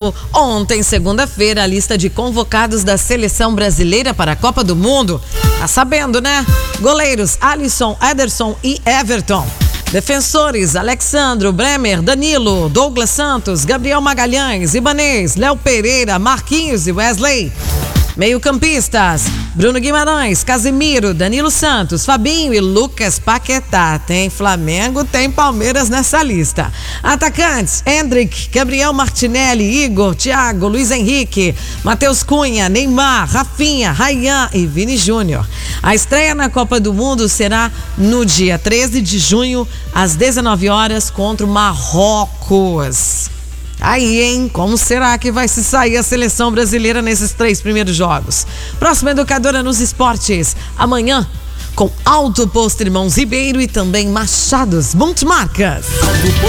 último, ontem, segunda-feira, a lista de convocados da seleção brasileira para a Copa do Mundo. Tá sabendo, né? Goleiros Alisson, Ederson e Everton. Defensores, Alexandro, Bremer, Danilo, Douglas Santos, Gabriel Magalhães, Ibanez, Léo Pereira, Marquinhos e Wesley. Meio-campistas, Bruno Guimarães, Casemiro, Danilo Santos, Fabinho e Lucas Paquetá. Tem Flamengo, tem Palmeiras nessa lista. Atacantes, Endrick, Gabriel Martinelli, Igor, Thiago, Luiz Henrique, Matheus Cunha, Neymar, Rafinha, Rayhan e Vini Júnior. A estreia na Copa do Mundo será no dia 13 de junho, às 19 horas, contra o Marrocos. Aí, hein? Como será que vai se sair a seleção brasileira nesses 3 primeiros jogos? Próxima Educadora nos Esportes. Amanhã, com Auto Posto Irmãos Ribeiro e também Machados Multimarcas.